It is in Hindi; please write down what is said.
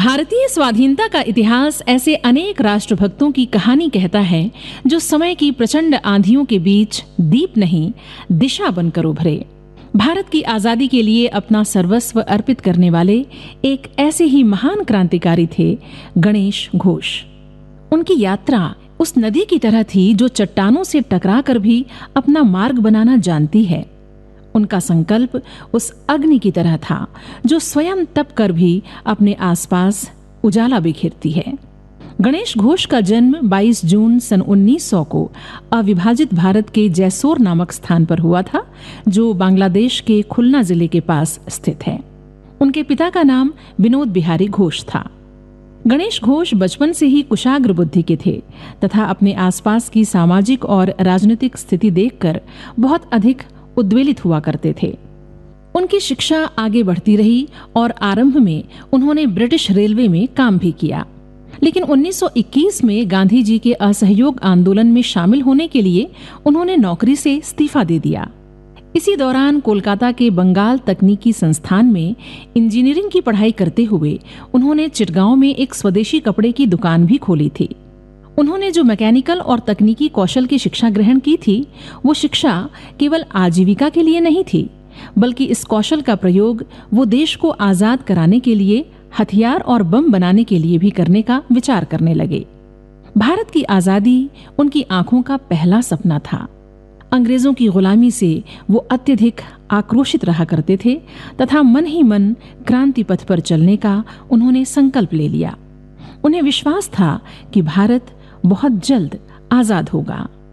भारतीय स्वाधीनता का इतिहास ऐसे अनेक राष्ट्रभक्तों की कहानी कहता है जो समय की प्रचंड आंधियों के बीच दीप नहीं, दिशा बनकर उभरे। भारत की आजादी के लिए अपना सर्वस्व अर्पित करने वाले एक ऐसे ही महान क्रांतिकारी थे गणेश घोष। उनकी यात्रा उस नदी की तरह थी जो चट्टानों से टकराकर भी अपना मार्ग बनाना जानती है। उनका संकल्प उस अग्नि की तरह था जो स्वयं तप कर भी अपने आसपास उजाला बिखेरती है। गणेश घोष का जन्म 22 जून सन 1900 को अविभाजित भारत के जैसोर नामक स्थान पर हुआ था, जो बांग्लादेश के खुलना जिले के पास स्थित है। उनके पिता का नाम विनोद बिहारी घोष था। गणेश घोष बचपन से ही कुशाग्र बुद्धि के थे तथा अपने आसपास की सामाजिक और राजनीतिक स्थिति देखकर बहुत अधिक उद्वेलित हुआ करते थे। उनकी शिक्षा आगे बढ़ती रही और आरंभ में उन्होंने ब्रिटिश रेलवे में काम भी किया, लेकिन 1921 में गांधी जी के असहयोग आंदोलन में शामिल होने के लिए उन्होंने नौकरी से इस्तीफा दे दिया। इसी दौरान कोलकाता के बंगाल तकनीकी संस्थान में इंजीनियरिंग की पढ़ाई करते हुए उन्होंने चिटगांव में एक स्वदेशी कपड़े की दुकान भी खोली थी। उन्होंने जो मैकेनिकल और तकनीकी कौशल की शिक्षा ग्रहण की थी, वो शिक्षा केवल आजीविका के लिए नहीं थी, बल्कि इस कौशल का प्रयोग वो देश को आजाद कराने के लिए हथियार और बम बनाने के लिए भी करने का विचार करने लगे। भारत की आजादी उनकी आंखों का पहला सपना था। अंग्रेजों की गुलामी से वो अत्यधिक आक्रोशित रहा करते थे तथा मन ही मन क्रांति पथ पर चलने का उन्होंने संकल्प ले लिया। उन्हें विश्वास था कि भारत बहुत जल्द आजाद होगा।